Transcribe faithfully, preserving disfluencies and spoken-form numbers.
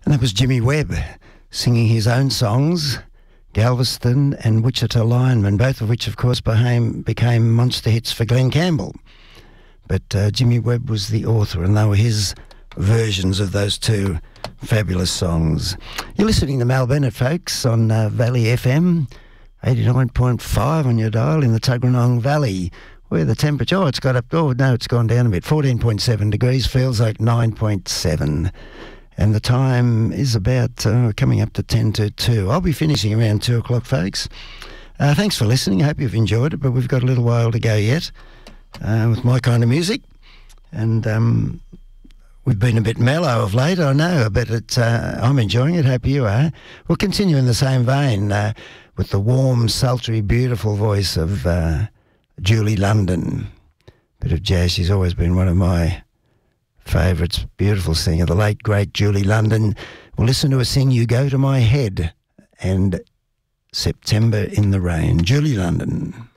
And that was Jimmy Webb singing his own songs, Galveston and Wichita Lineman, both of which, of course, became, became monster hits for Glenn Campbell. But uh, Jimmy Webb was the author, and they were his versions of those two fabulous songs. You're listening to Mal Bennett, folks, on uh, Valley F M, eighty-nine point five on your dial in the Tuggeranong Valley, where the temperature, oh, it's got up, oh, no, it's gone down a bit, fourteen point seven degrees, feels like nine point seven. And the time is about uh, coming up to ten to two. I'll be finishing around two o'clock, folks. Uh, thanks for listening. I hope you've enjoyed it, but we've got a little while to go yet uh, with my kind of music. And um, we've been a bit mellow of late, I know, but it, uh, I'm enjoying it. Hope you are. We'll continue in the same vein uh, with the warm, sultry, beautiful voice of uh, Julie London. Bit of jazz. She's always been one of my favourites. Beautiful singer, the late, great Julie London. We'll listen to her sing You Go to My Head and September in the Rain. Julie London.